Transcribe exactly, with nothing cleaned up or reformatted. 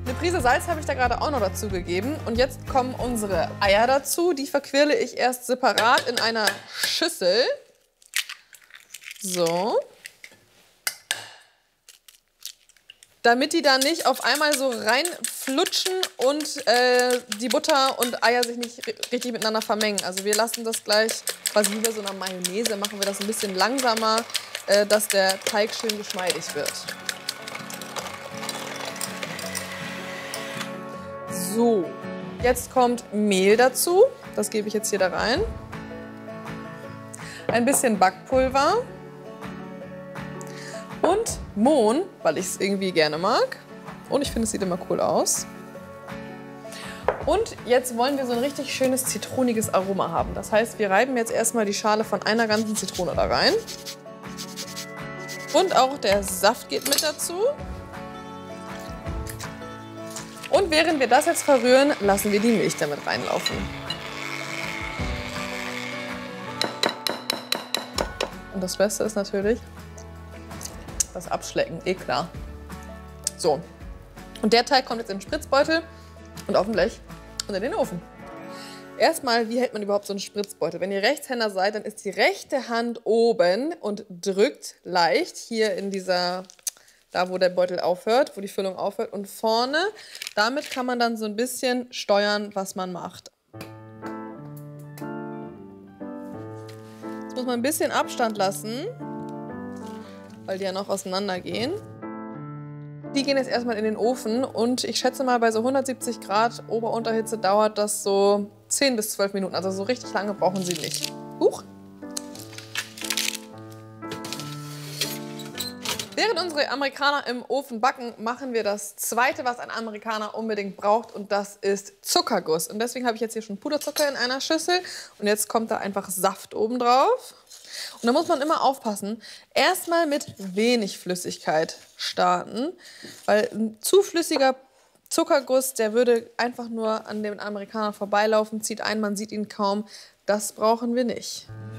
Eine Prise Salz habe ich da gerade auch noch dazu gegeben. Und jetzt kommen unsere Eier dazu. Die verquirle ich erst separat in einer Schüssel. So. Damit die dann nicht auf einmal so reinflutschen und äh, die Butter und Eier sich nicht richtig miteinander vermengen. Also wir lassen das gleich, quasi wie bei so einer Mayonnaise, machen wir das ein bisschen langsamer, äh, dass der Teig schön geschmeidig wird. So, jetzt kommt Mehl dazu. Das gebe ich jetzt hier da rein. Ein bisschen Backpulver. Und Mohn, weil ich es irgendwie gerne mag. Und ich finde, es sieht immer cool aus. Und jetzt wollen wir so ein richtig schönes zitroniges Aroma haben. Das heißt, wir reiben jetzt erstmal die Schale von einer ganzen Zitrone da rein. Und auch der Saft geht mit dazu. Und während wir das jetzt verrühren, lassen wir die Milch damit reinlaufen. Und das Beste ist natürlich das Abschlecken, eh klar. So, und der Teig kommt jetzt in den Spritzbeutel und auf dem Blech und in den Ofen. Erstmal, wie hält man überhaupt so einen Spritzbeutel? Wenn ihr Rechtshänder seid, dann ist die rechte Hand oben und drückt leicht hier in dieser, da wo der Beutel aufhört, wo die Füllung aufhört, und vorne, damit kann man dann so ein bisschen steuern, was man macht. Jetzt muss man ein bisschen Abstand lassen, weil die ja noch auseinandergehen. Die gehen jetzt erstmal in den Ofen und ich schätze mal, bei so hundertsiebzig Grad Ober-Unterhitze dauert das so zehn bis zwölf Minuten. Also so richtig lange brauchen sie nicht. Huch! Während unsere Amerikaner im Ofen backen, machen wir das Zweite, was ein Amerikaner unbedingt braucht, und das ist Zuckerguss. Und deswegen habe ich jetzt hier schon Puderzucker in einer Schüssel und jetzt kommt da einfach Saft oben drauf. Und da muss man immer aufpassen, erstmal mit wenig Flüssigkeit starten, weil ein zu flüssiger Zuckerguss, der würde einfach nur an den Amerikanern vorbeilaufen, zieht ein, man sieht ihn kaum. Das brauchen wir nicht.